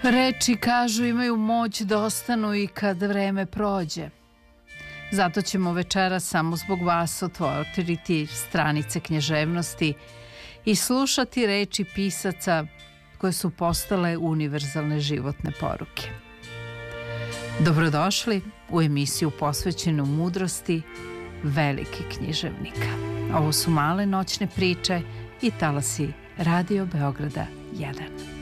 Reči, kažu, imaju moć da ostanu i kad vreme prođe. Zato ćemo večeras samo zbog vas otvoriti stranice književnosti i slušati reči pisaca koje su postale univerzalne životne poruke. Dobrodošli u emisiju posvećenu mudrosti velikih književnika. Ovo su male noćne priče i talasi Radio Beograda 1.